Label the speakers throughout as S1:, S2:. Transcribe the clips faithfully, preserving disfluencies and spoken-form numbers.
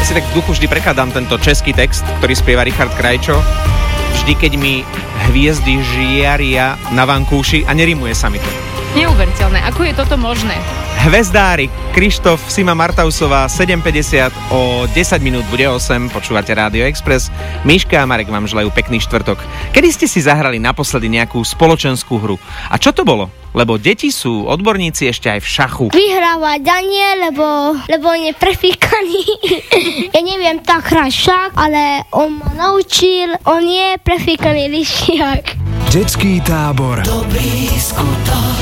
S1: si tak v duchu vždy prekladám tento český text, ktorý spieva Richard Krajčo. Vždy, keď mi hviezdy žiaria na vankúši a nerimuje sa mi to.
S2: Neuveriteľné. Ako je toto možné?
S1: Hvezdári, Krištof, Sima Martausová, sedem päťdesiat, o desať minút bude osem, počúvate Rádio Express. Miška a Marek vám želajú pekný štvrtok. Kedy ste si zahrali naposledy nejakú spoločenskú hru? A čo to bolo? Lebo deti sú odborníci ešte aj v šachu.
S3: Vyhráva Daniel, lebo, lebo on je prefíkaný. Ja neviem tak hrať šach, ale on ma naučil, on je prefíkaný lišiak.
S4: Detský tábor.
S5: Dobrý skutok.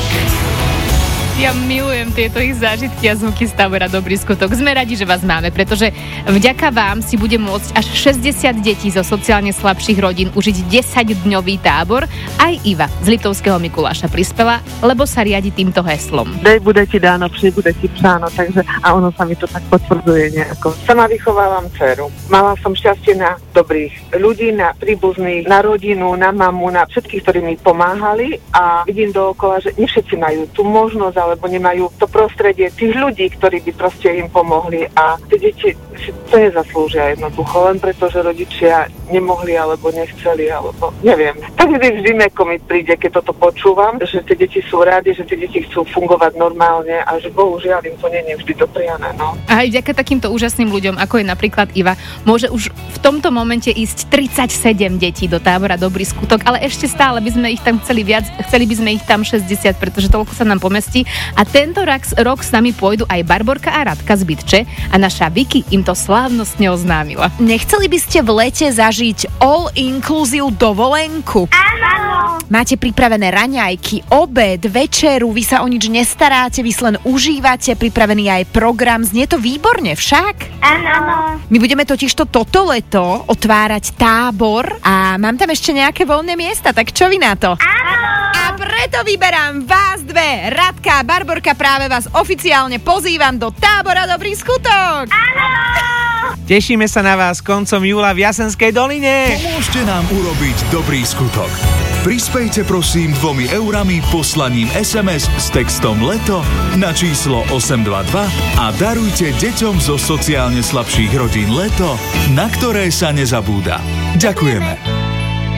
S2: Ja milujem tieto ich zážitky a zvuky z tábora Dobrý skutok. Sme radi, že vás máme, pretože vďaka vám si bude môcť až šesťdesiat detí zo sociálne slabších rodín užiť desaťdňový tábor. Aj Iva z Liptovského Mikuláša prispela, lebo sa riadi týmto heslom.
S6: Dej bude ti dáno, při bude ti psáno, takže a ono sa mi to tak potvrdzuje nejako. Sama vychovávam dceru. Mala som šťastie na dobrých ľudí, na príbuzných, na rodinu, na mamu, na všetkých, ktorí mi pomáhali a vidím dookola, že nie všetci majú tú možnosť alebo nemajú to prostredie tých ľudí, ktorí by proste im pomohli a tie deti si to nezaslúžia jednoducho, len preto, že rodičia nemohli alebo nechceli, alebo neviem. Tak vždy vždy ako mi príde, keď toto počúvam, že tie deti sú rádi, že tie deti chcú fungovať normálne a že bohužiaľ im to nie je vždy dopriané. No.
S2: A aj vďaka takýmto úžasným ľuďom, ako je napríklad Iva, môže už v tomto momente ísť tridsaťsedem detí do tábora Dobrý skutok, ale ešte stále by sme ich tam chceli viac, chceli by sme ich tam šesťdesiat, pretože toľko sa nám pomestí. A tento rok, rok s nami pôjdu aj Barborka a Radka z Bytče a naša Vicky im to slávnostne oznámila.
S7: Nechceli by ste v lete zažiť all-inclusive dovolenku?
S3: Áno.
S7: Máte pripravené raňajky, obed, večeru, vy sa o nič nestaráte, vy sa len užívate, pripravený aj program, znie to výborne však?
S3: Áno.
S7: My budeme totižto toto leto otvárať tábor a mám tam ešte nejaké voľné miesta, tak čo vy na to?
S3: Áno.
S7: A preto vyberám vás dve, Radka a Barborka, práve vás oficiálne pozývam do tábora Dobrý skutok.
S3: Áno.
S1: Tešíme sa na vás koncom júla v Jasenskej doline.
S4: Pomôžte nám urobiť dobrý skutok. Prispejte prosím dvomi eurami poslaním es em es s textom LETO na číslo osem dva dva a darujte deťom zo sociálne slabších rodín LETO, na ktoré sa nezabúda. Ďakujeme.